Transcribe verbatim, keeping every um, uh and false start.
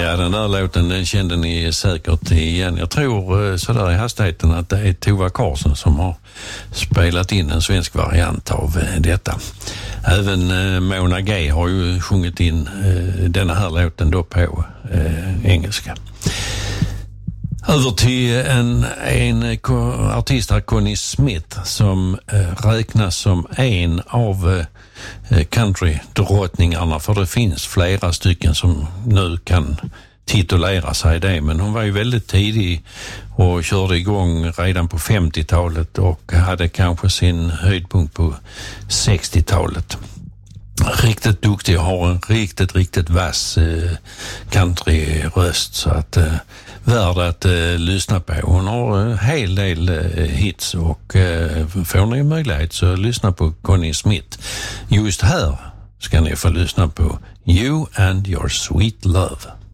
Ja, den där låten, den kände ni säkert igen. Jag tror sådär i hastigheten att det är Tova Karlsson som har spelat in en svensk variant av detta. Även Mona Gay har ju sjungit in denna här låten då på eh, engelska. Över till en, en artist här, Connie Smith, som eh, räknas som en av eh, countrydrottningarna, för det finns flera stycken som nu kan titulera sig det, men hon var ju väldigt tidig och körde igång redan på femtiotalet och hade kanske sin höjdpunkt på sextiotalet. Riktigt duktig och har en riktigt, riktigt vass eh, countryröst, så att eh, värd att eh, lyssna på. Hon har en hel del eh, hits och eh, får ni möjlighet så lyssna på Connie Smith. Just här ska ni få lyssna på You and Your Sweet Love.